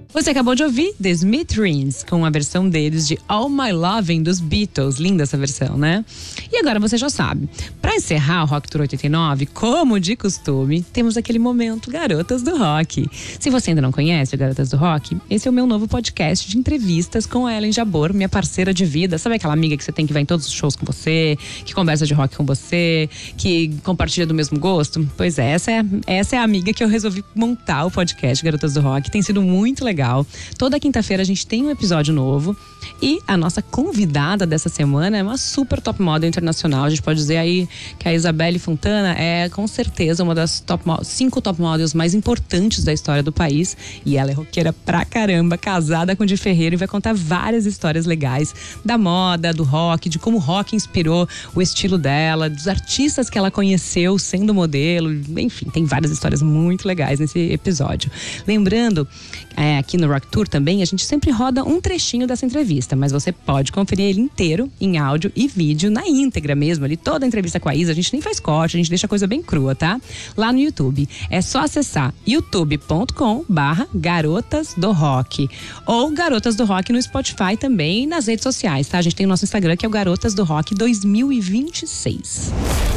Você acabou de ouvir The Smithereens, com a versão deles de All My Lovin' dos Beatles. Linda essa versão, né? E agora você já sabe. Pra encerrar o Rock Tour 89, como de costume, temos aquele momento Garotas do Rock. Se você ainda não conhece o Garotas do Rock, esse é o meu novo podcast de entrevistas com a Ellen Jabor, minha parceira de vida. Sabe aquela amiga que você tem que vai em todos os shows com você, que conversa de rock com você, que compartilha do mesmo gosto? Pois é, essa é a amiga que eu resolvi montar o podcast Garotas do Rock. Tem sido muito legal. Toda quinta-feira a gente tem um episódio novo e a nossa convidada dessa semana é uma super top model internacional. A gente pode dizer aí que a Isabelle Fontana é com certeza uma das 5 top models mais importantes da história do país, e ela é roqueira pra caramba, casada com o Di Ferreiro, e vai contar várias histórias legais da moda, do rock, de como o rock inspirou o estilo dela, dos artistas que ela conheceu sendo modelo. Enfim, tem várias histórias muito legais nesse episódio. Lembrando, aqui no Rock Tour também, a gente sempre roda um trechinho dessa entrevista, mas você pode conferir ele inteiro em áudio e vídeo, na íntegra mesmo, ali toda a entrevista com a Isa. A gente nem faz corte, a gente deixa a coisa bem crua, tá? Lá no YouTube. É só acessar youtube.com/Garotas do Rock ou Garotas do Rock no Spotify também e nas redes sociais, tá? A gente tem o nosso Instagram, que é o Garotas do Rock 2026.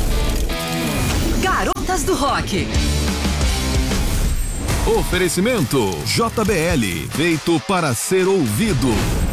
Garotas do Rock. Oferecimento JBL, feito para ser ouvido.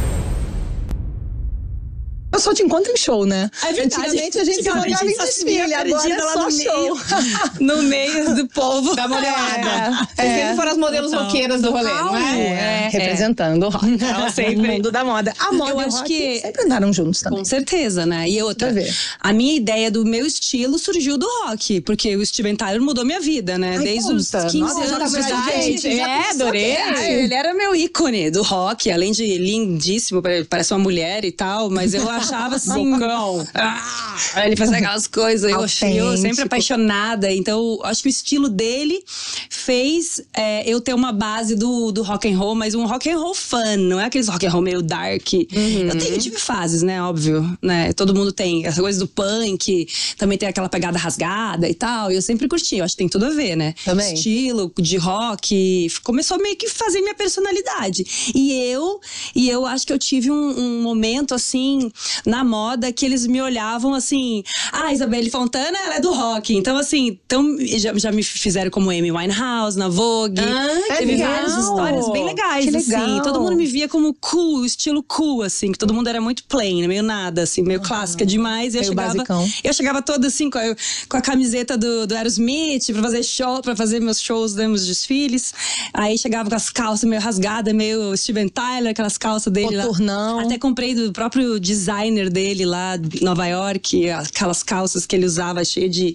Eu só te encontro em show, né? É verdade. Antigamente a gente se olhava em desfile, agora é só show. No meio do povo. Da mulherada. Sempre foram as modelos roqueiras do rolê, não é? Representando o rock. sempre. O mundo da moda. A moda Eu e o acho rock que sempre andaram juntos também. Com certeza, né? E outra, Pra ver. a minha ideia do meu estilo surgiu do rock, porque o Steven Tyler mudou minha vida, né? Ai, Desde os conta. 15 Nossa, anos de já tá idade. gente, já pensou adorei. que Ele era meu ícone do rock, além de lindíssimo, parece uma mulher e tal, mas eu achava assim. Ele fazia aquelas coisas, eu sempre apaixonada. Então, acho que o estilo dele fez eu ter uma base do rock and roll, mas um rock and roll fun, não é aqueles rock and roll meio dark. Eu tive fases, né? Óbvio, né? Todo mundo tem essa coisa do punk, também tem aquela pegada rasgada e tal. E eu sempre curti, eu acho que tem tudo a ver, né? Também. Estilo de rock começou meio que fazer minha personalidade. E eu acho que eu tive um momento assim na moda que eles me olhavam assim, Isabelle Fontana, ela é do rock. Então assim, já me fizeram como Amy Winehouse na Vogue. Teve legal. várias histórias bem legais, Que assim. legal. Todo mundo me via como cool, estilo cool, assim, que todo mundo era muito plain, meio nada, assim, meio clássica demais. E Meio basicão. eu chegava toda assim, com a camiseta do Aerosmith pra fazer meus shows, né, meus desfiles. Aí chegava com as calças meio rasgadas, meio Steven Tyler, aquelas calças dele Coturnão. lá. Até comprei do próprio designer dele lá de Nova York, aquelas calças que ele usava cheia de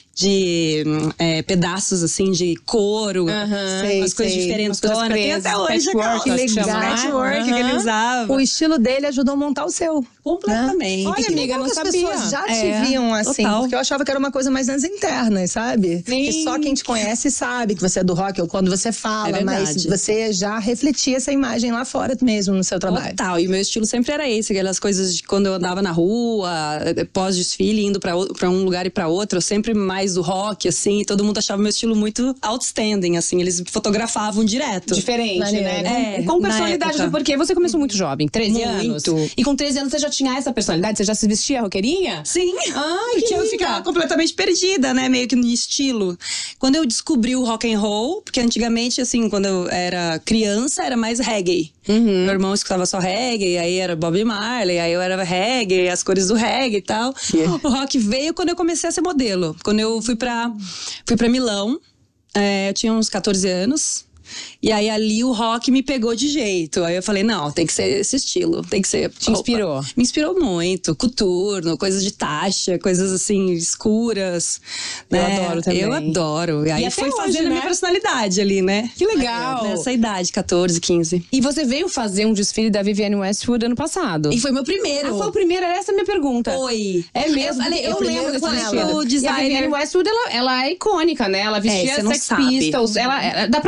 pedaços assim de couro, as coisas diferentes. Tem até hoje patchwork, que legal. patchwork que ele usava. O estilo dele ajudou a montar o seu. Completamente. Olha, amiga, não sabia. As pessoas já te viam assim, total. porque eu achava que era uma coisa mais nas internas, sabe? Sim. Que só quem te conhece sabe que você é do rock, ou quando você fala, mas verdade. você já refletia essa imagem lá fora mesmo no seu trabalho. Total, e o meu estilo sempre era esse, aquelas coisas de quando eu andava na rua, pós-desfile, indo pra um lugar e pra outro, eu sempre mais do rock, assim, e todo mundo achava meu estilo muito outstanding, assim, eles fotografavam direto. Diferente, Maneiro. né? É, Com na personalidade, época. porque você começou muito jovem, 13 Muito. anos. E com 13 anos você já tinha essa personalidade? Você já se vestia roqueirinha? Sim, Ai, porque eu ficava completamente perdida, né, meio que no estilo. Quando eu descobri o rock and roll, porque antigamente, assim, quando eu era criança, era mais reggae. Meu irmão escutava só reggae, aí era Bob Marley, aí eu era reggae, as cores do reggae e tal. O rock veio quando eu comecei a ser modelo. Quando eu fui pra Milão, eu tinha uns 14 anos. E aí ali o rock me pegou de jeito. Aí eu falei, não, tem que ser esse estilo. Tem que ser. Te inspirou? Me inspirou muito. Coturno, coisas de taxa, coisas assim, escuras. Eu né? adoro também. Eu adoro. E aí até foi hoje, fazendo a minha né? personalidade ali, né? Que legal. Nessa idade, 14, 15. E você veio fazer um desfile da Vivienne Westwood ano passado. E foi meu primeiro. Foi o primeiro, era essa a minha pergunta. Foi. É mesmo? Eu lembro desse vestido. E a Vivienne Westwood, ela é icônica, né? Ela vestia você não Sex sabe. Pistols. Dá pra dizer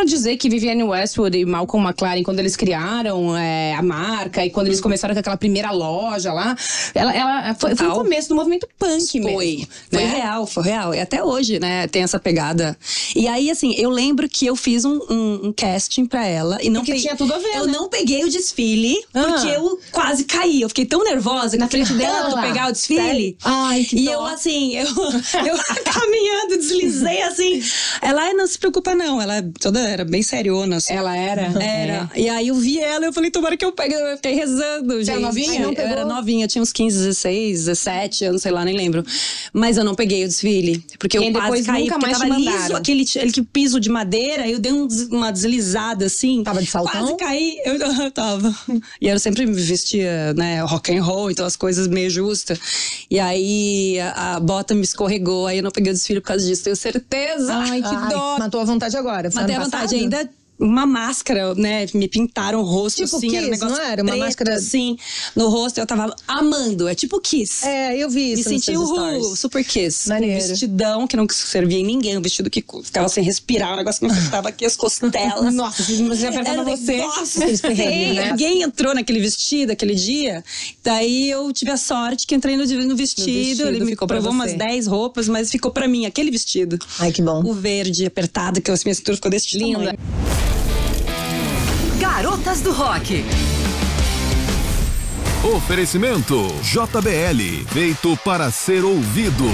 que Vivienne Westwood e Malcolm McLaren, quando eles criaram a marca e quando eles começaram com aquela primeira loja lá, ela foi o começo do movimento punk mesmo. Foi real. E até hoje, né, tem essa pegada. E aí, assim, eu lembro que eu fiz um casting pra ela e não Porque tinha tudo a ver, Eu né? não peguei o desfile, porque eu quase caí. Eu fiquei tão nervosa Na frente dela, de pegar o desfile. Sério? Ai, que E dó. eu, assim, eu caminhando, deslizei, assim. Ela, não se preocupa, não. Ela era bem seriona, assim. Ela era? Era. E aí eu vi ela, eu falei, tomara que eu pegue. Eu fiquei rezando, gente. era novinha? Eu era novinha, eu tinha uns 15, 16, 17 anos, sei lá, nem lembro. Mas eu não peguei o desfile. Porque E eu quase depois caí, nunca porque mais tava te liso, mandaram. aquele piso de madeira, eu dei uma deslizada, assim. Tava de saltão? Quase caí, eu tava. E eu sempre me vestia, né, rock and roll, então as coisas meio justas. E aí a bota me escorregou, aí eu não peguei o desfile por causa disso, tenho certeza. Ai, que dó. Matou a vontade agora. Foi Matei a ano vontade passado? ainda. Uma máscara, né? Me pintaram o rosto, Tipo assim. Era um Kiss, negócio não era? Uma preto, máscara- assim, no rosto. Eu tava amando. É tipo Kiss. É, eu vi Me isso nos senti seus o stories. Super Kiss. Maneiro. Um vestidão que não servia em ninguém. Um vestido que ficava sem respirar. Um negócio que me apertava aqui as costelas. Nossa, você apertava Era um você. negócio. Aqueles perrengues, né? Ninguém entrou naquele vestido aquele dia. Daí eu tive a sorte que entrei no vestido. Ele me ficou pra provou você. umas 10 roupas, mas ficou pra mim aquele vestido. Ai, que bom. O verde apertado, que a minha cintura ficou desse Linda. tamanho. Garotas do Rock. Oferecimento JBL, feito para ser ouvido.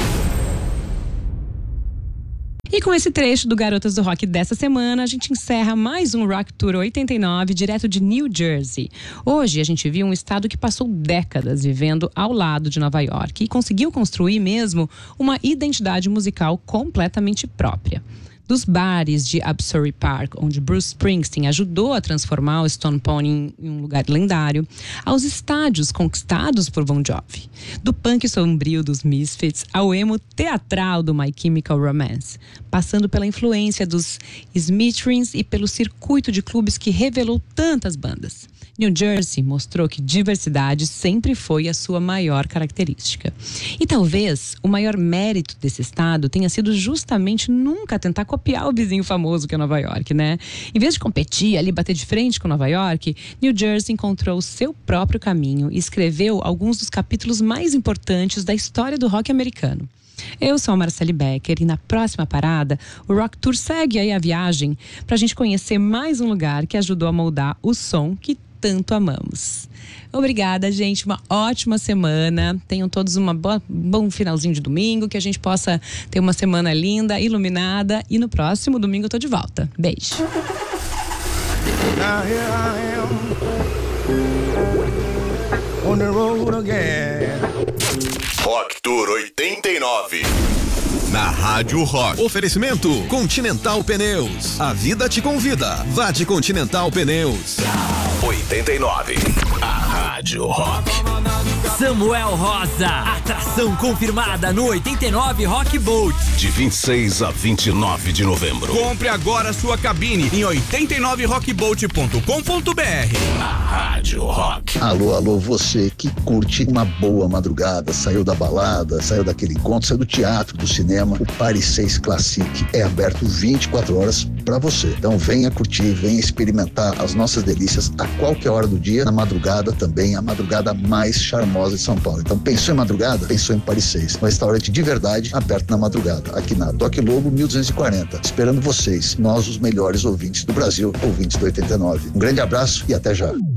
E com esse trecho do Garotas do Rock dessa semana, a gente encerra mais um Rock Tour 89, direto de New Jersey. Hoje a gente viu um estado que passou décadas vivendo ao lado de Nova York e conseguiu construir mesmo uma identidade musical completamente própria. Dos bares de Absbury Park, onde Bruce Springsteen ajudou a transformar o Stone Pony em um lugar lendário, aos estádios conquistados por Bon Jovi. Do punk sombrio dos Misfits ao emo teatral do My Chemical Romance, passando pela influência dos Smithereens e pelo circuito de clubes que revelou tantas bandas. New Jersey mostrou que diversidade sempre foi a sua maior característica. E talvez o maior mérito desse estado tenha sido justamente nunca tentar copiar o vizinho famoso que é Nova York, né? Em vez de competir ali, bater de frente com Nova York, New Jersey encontrou o seu próprio caminho e escreveu alguns dos capítulos mais importantes da história do rock americano. Eu sou a Marcele Becker e na próxima parada, o Rock Tour segue aí a viagem pra gente conhecer mais um lugar que ajudou a moldar o som que tanto amamos. Obrigada, gente. Uma ótima semana. Tenham todos um bom finalzinho de domingo, que a gente possa ter uma semana linda, iluminada. E no próximo domingo eu tô de volta. Beijo. Now here I am on the road again. Rock Tour 89. Na Rádio Rock. Oferecimento Continental Pneus. A vida te convida. Vá de Continental Pneus. 89. A Rádio Rock. Samuel Rosa, atração confirmada no 89 Rock Boat. De 26 a 29 de novembro. Compre agora sua cabine em 89rockboat.com.br. Rádio Rock. Alô, alô, você que curte uma boa madrugada, saiu da balada, saiu daquele encontro, saiu do teatro, do cinema, o Paris 6 Classic é aberto 24 horas para você. Então venha curtir, venha experimentar as nossas delícias a qualquer hora do dia, na madrugada também, a madrugada mais charmosa de São Paulo. Então pensou em madrugada? Pensou em Paris 6. Um restaurante de verdade, aberto na madrugada, aqui na Toque Lobo 1240. Esperando vocês, nós os melhores ouvintes do Brasil, ouvintes do 89. Um grande abraço e até já.